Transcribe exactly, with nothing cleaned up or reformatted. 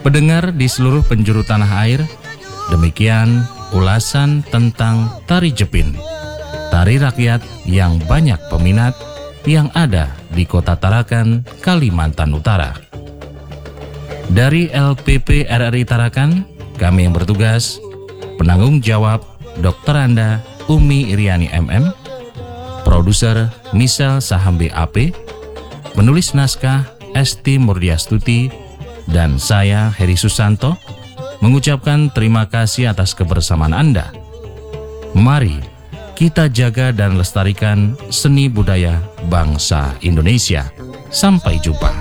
Pendengar di seluruh penjuru tanah air, demikian ulasan tentang tari Jepin, tari rakyat yang banyak peminat yang ada di Kota Tarakan, Kalimantan Utara. Dari L P P R R I Tarakan, kami yang bertugas, penanggung jawab Dokter Anda Umi Iriani M M, produser Misel Sahambe A P, penulis naskah Esti Murdiastuti, dan saya Heri Susanto mengucapkan terima kasih atas kebersamaan Anda. Mari kita jaga dan lestarikan seni budaya bangsa Indonesia. Sampai jumpa.